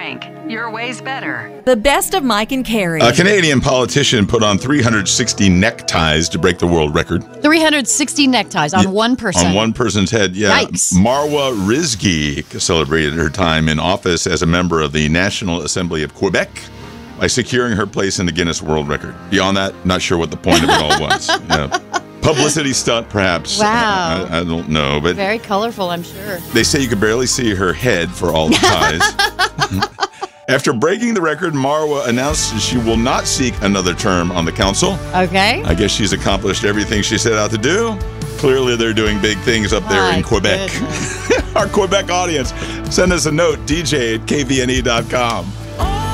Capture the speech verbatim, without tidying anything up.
Frank. Your way's better. The best of Mike and Carrie. A Canadian politician put on three hundred sixty neckties to break the world record. three hundred sixty neckties on Yeah, one person. On one person's head, yeah. Yikes. Marwa Rizgi celebrated her time in office as a member of the National Assembly of Quebec by securing her place in the Guinness World Record. Beyond that, not sure what the point of it all was. Yeah. Publicity stunt, perhaps. Wow. I, I don't know, but Very colorful, I'm sure. they say you could barely see her head for all the ties. After breaking the record, Marwa announced she will not seek another term on the council. Okay. I guess she's accomplished everything she set out to do. Clearly, they're doing big things up there My in Quebec. Our Quebec audience, send us a note, D J at K V N E dot com.